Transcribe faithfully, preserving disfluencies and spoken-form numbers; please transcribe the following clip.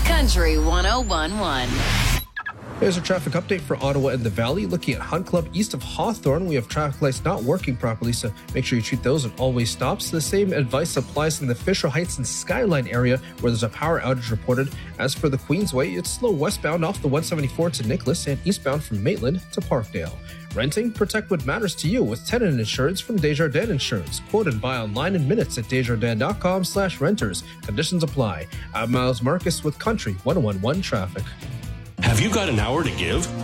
Country one oh one point one. Here's a traffic update for Ottawa and the Valley. Looking at Hunt Club east of Hawthorne, we have traffic lights not working properly, so make sure you treat those at always stops. The same advice applies in the Fisher Heights and Skyline area where there's a power outage reported. As for the Queensway, it's slow westbound off the one seventy-four to Nicholas and eastbound from Maitland to Parkdale. Renting? Protect what matters to you with tenant insurance from Desjardins Insurance. Quote and buy online in minutes at desjardins.com slash renters. Conditions apply. I'm Miles Marcus with Country one oh one point one Traffic. Have you got an hour to give?